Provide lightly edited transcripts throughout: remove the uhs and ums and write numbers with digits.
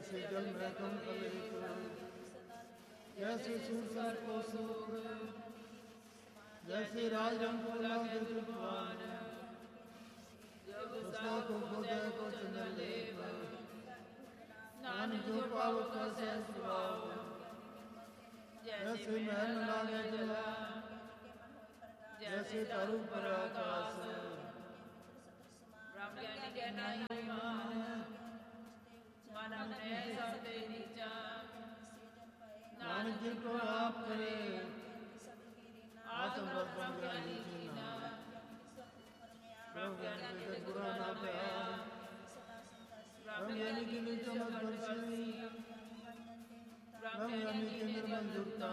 जैसे जल में तुम अलेख, जैसे सूरज को सूख, जैसे राजन को लागे तूफान, उसका को खुदे को चंदन लेप, नानक जो पावक का सहज स्वभाव, जैसे महल लागे जला, जैसे तारू पर आकाश, ब्रह्मज्ञानी कहना ही मान, मानव ने सबसे नीचा, नानक जिनको आप करे, आत्म ब्रह्मज्ञानी जीना, ब्रह्मज्ञानी के बुरा ना प्यार, ब्रह्मज्ञानी की निर्जमत बरसी, ब्रह्मज्ञानी की निर्मल जुटता,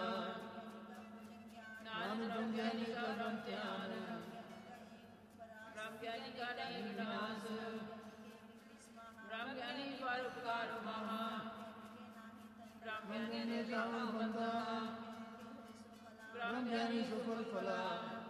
नानक ब्रह्मज्ञानी का ब्रह्म ध्यान, ब्रह्मज्ञानी का नहीं विनाश, ब्रह्मज्ञानी परोपकार महा, ब्रह्मज्ञानी का बंदा, ब्रह्मज्ञानी सुफल फला,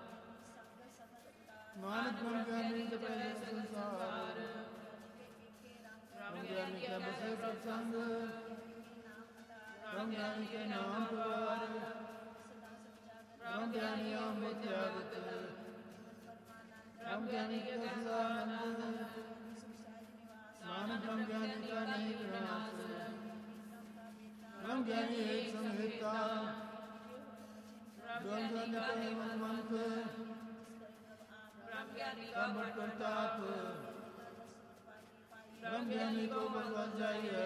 नानक ब्रह्मज्ञानी के पहले संसार, ब्रह्मज्ञानी के बसे सत्संग, ब्रह्मज्ञानी के नाम पुकार, ब्रह्मज्ञानी अमृत त्यागत, ब्रह्मज्ञानी के सदानंद, नानक ब्रह्मज्ञानी का नहीं विनाश, ब्रह्मज्ञानी एक संहिता, ब्रह्मज्ञानी का मंत्र, ब्रह्मज्ञानी का प्रताप, ब्रह्मज्ञानी को भगवान चाहिए,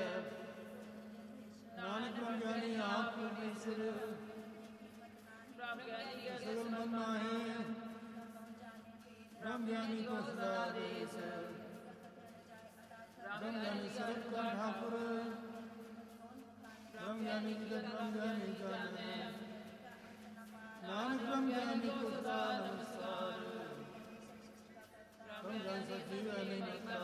नानक ब्रह्मज्ञानी आप परमेश्वर, ब्रह्मज्ञानी के सगल मन माहे, ब्रह्मज्ञानी को सदा आदेश, ब्रह्मज्ञानी सर्व का ठाकुर, ब्रह्मज्ञानी जगत ब्रह्मज्ञानी जाने, नानक ब्रह्मज्ञानी को सदा नमस्कार, ब्रह्मज्ञान सजीव निमित्ता,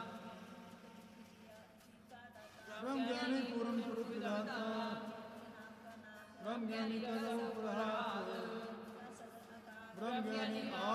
ब्रह्मज्ञानी पूर्ण पुरुष विधाता, ब्रह्मज्ञानी का रूप रहा, ब्रह्मज्ञानी